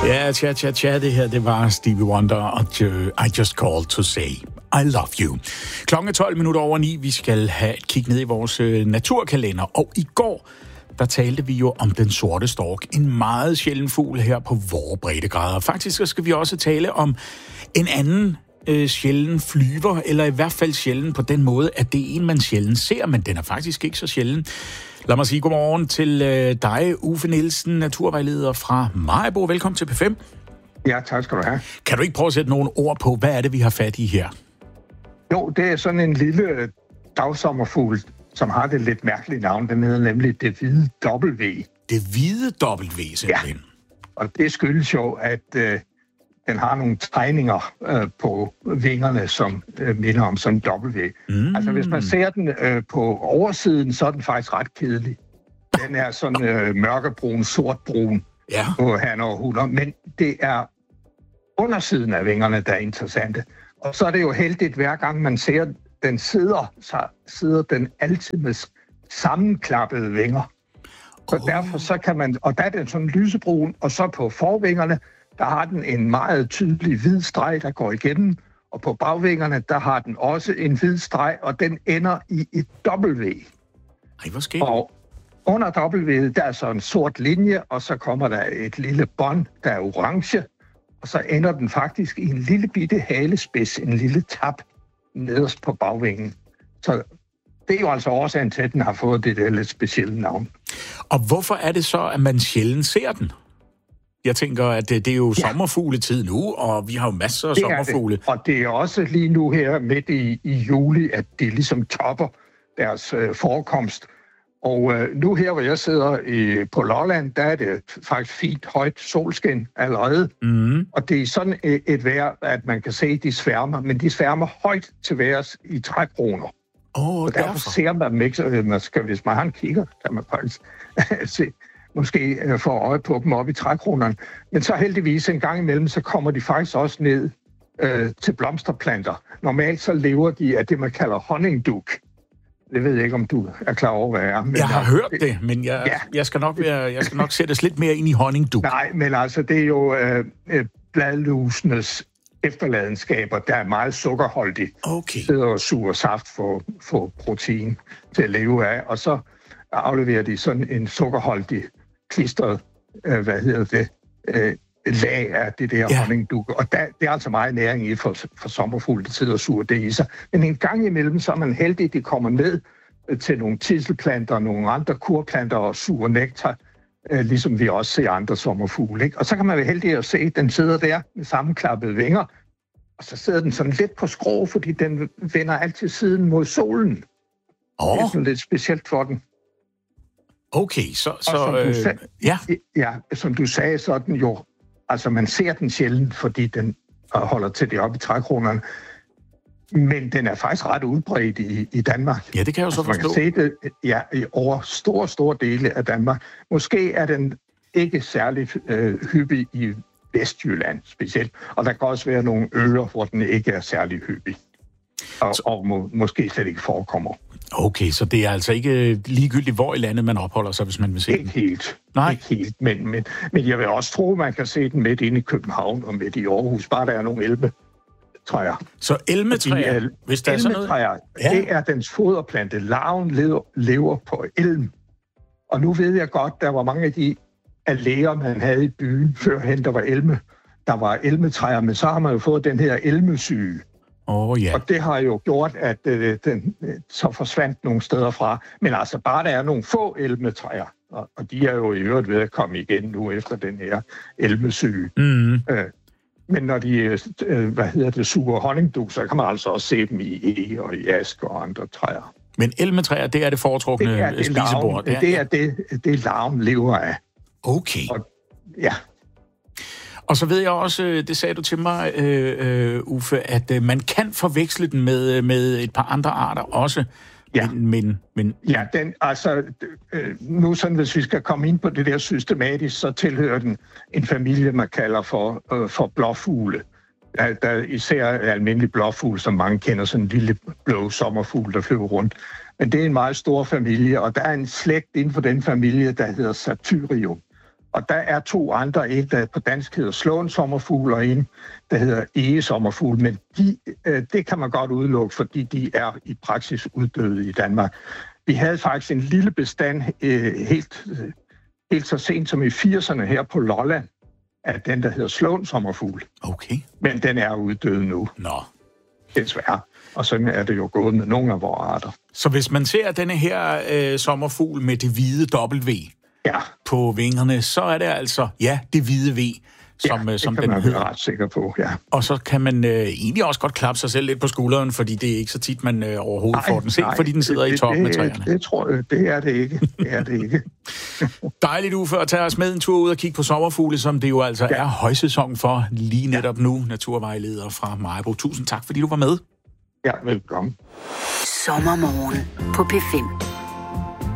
Ja, tja, det her, det var Stevie Wonder og I Just Called to Say I Love You. Klokken er 12:12. Vi skal have et kig ned i vores naturkalender, og i går, der talte vi jo om den sorte stork. En meget sjælden fugl her på vore breddegrader. Faktisk så skal vi også tale om en anden sjælden flyver, eller i hvert fald sjælden på den måde, at det er en, man sjældent ser, men den er faktisk ikke så sjælden. Lad mig sige godmorgen til dig, Uffe Nielsen, naturvejleder fra Maribo. Velkommen til P5. Ja, tak skal du have. Kan du ikke prøve at sætte nogle ord på, hvad er det, vi har fat i her? Jo, det er sådan en lille dagsommerfugl, som har det lidt mærkelige navn. Den hedder nemlig det hvide W. Det hvide W, simpelthen. Ja, og det skyldes jo, at den har nogle tegninger på vingerne, som minder om sådan en W. Altså, hvis man ser den på oversiden, så er den faktisk ret kedelig. Den er sådan mørkebrun, sortbrun på hanner og hunder. Men det er undersiden af vingerne, der er interessante. Og så er det jo heldigt, hver gang man ser den så sidder den altid med sammenklappede vinger. Så derfor så kan man, og der er den sådan lysebrun, og så på forvingerne, der har den en meget tydelig hvid streg, der går igennem, og på bagvingerne, der har den også en hvid streg, og den ender i et W. Ej, hvor skægt. Og under W'et, der er så en sort linje, og så kommer der et lille bånd, der er orange, og så ender den faktisk i en lille bitte halespids, en lille tap nederst på bagvingen. Så det er jo altså årsagen til, at den har fået det der lidt specielle navn. Og hvorfor er det så, at man sjældent ser den? Jeg tænker, at det er jo sommerfugletid nu, og vi har jo masser af sommerfugle. Og det er også lige nu her midt i juli, at de ligesom topper deres forekomst. Og nu her, hvor jeg sidder på Lolland, der er det faktisk fint højt solskin allerede. Og det er sådan et vejr, at man kan se, at de sværmer, men de sværmer højt til værs i trækroner. Og derfor ser man dem ikke. Hvis man har en kigger, kan man faktisk se, måske få øje på dem op i trækronerne. Men så heldigvis en gang imellem, så kommer de faktisk også ned til blomsterplanter. Normalt så lever de af det, man kalder honningdug. Det ved jeg ikke, om du er klar over, hvad det er. Men jeg har hørt det, men jeg skal nok sættes lidt mere ind i honningdug. Nej, men altså, det er jo bladlusenes efterladenskaber, der er meget sukkerholdige. Okay. Sidder og suger saft for protein til at leve af, og så afleverer de sådan en sukkerholdig klistret, lag af det der honningdug. Og det er altså meget næring i for sommerfugle, der sidder og suger det i sig. Men en gang imellem, så er man heldig, at de kommer ned til nogle tidselplanter, nogle andre kurplanter og suger nektar, ligesom vi også ser andre sommerfugle. Ikke? Og så kan man være heldig at se, at den sidder der med sammenklappede vinger, og så sidder den sådan lidt på skrå, fordi den vender altid siden mod solen. Det er sådan lidt specielt for den. Okay, som du sagde, så er den jo, altså man ser den sjældent, fordi den holder til det oppe i trækronerne, men den er faktisk ret udbredt i Danmark. Ja, det kan jeg jo så forstå. Man kan se det over store dele af Danmark. Måske er den ikke særlig hyppig i Vestjylland specielt, og der kan også være nogle øer, hvor den ikke er særlig hyppig, og måske slet ikke forekommer. Okay, så det er altså ikke ligegyldigt, hvor i landet man opholder sig, hvis man vil se den? Ikke helt. Nej. Ikke helt, men jeg vil også tro, man kan se den midt inde i København og midt i Aarhus, bare der er nogle elmetræer. Så elmetræer, hvis der er sådan noget? Det er dens foderplante. Larven lever på elm. Og nu ved jeg godt, der var mange af de alléer, man havde i byen førhen, der var elmetræer, men så har man jo fået den her elmesyge. Og det har jo gjort, at den så forsvandt nogle steder fra. Men altså bare der er nogle få elmetræer, og de er jo i øvrigt ved at komme igen nu efter den her elmesyge. Men når de suger honningdug, så kan man altså også se dem i eg og i ask og andre træer. Men elmetræer, det er det foretrukne spisebord? Det er larven lever af. Okay. Og så ved jeg også, det sagde du til mig, Uffe, at man kan forveksle den med et par andre arter også. Ja, men nu sådan, hvis vi skal komme ind på det der systematisk, så tilhører den en familie, man kalder for blåfugle. Der er især almindelig blåfugl, som mange kender, sådan en lille blå sommerfugl, der flyver rundt. Men det er en meget stor familie, og der er en slægt inden for den familie, der hedder Satyrium. Og der er 2 andre, en der på dansk hedder slåensommerfugl, og en der hedder egesommerfugl, men det kan man godt udelukke, fordi de er i praksis uddøde i Danmark. Vi havde faktisk en lille bestand helt så sent som i 80'erne her på Lolland, af den, der hedder slåensommerfugl. Okay. Men den er uddød nu. Nå. Desværre. Og sådan er det jo gået med nogle af vores arter. Så hvis man ser denne her sommerfugl med det hvide W på vingerne, så er det altså, det hvide V, som den hedder. Ret sikker på, ja. Og så kan man egentlig også godt klappe sig selv lidt på skulderen, fordi det er ikke så tit, man overhovedet får den set, fordi den sidder i toppen af træerne. Det tror jeg, det er det ikke. Det er det ikke. Dejligt, Uffe, at tage os med en tur ud og kigge på sommerfugle, som det jo altså er højsæson for lige netop nu. Naturvejleder fra Maribo. Tusind tak, fordi du var med. Ja, velkommen. Sommermorgen på P5.